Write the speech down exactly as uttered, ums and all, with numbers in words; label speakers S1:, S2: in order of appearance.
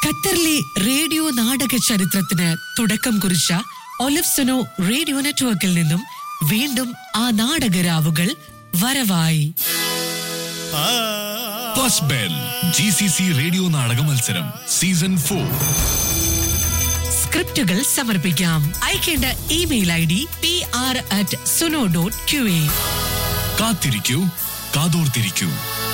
S1: ഖത്തറിലെ റേഡിയോ നാടക ചരിത്രത്തിന് തുടക്കം കുറിച്ച ഒലിവ്സനോ റേഡിയോ നെറ്റ്വർക്കിൽ നിന്നും വീണ്ടും ആ നാടകരാവുകൾ വരവായി.
S2: First bell G C C radio നാടക മത്സരം സീസൺ ഫോർ.
S1: സ്ക്രിപ്റ്റുകൾ സമർപ്പിക്കാം. അയക്കേണ്ട email I D P R at Suno dot Q A.
S2: കാത്തിരിക്കൂ, കാതോർത്തിരിക്കൂ.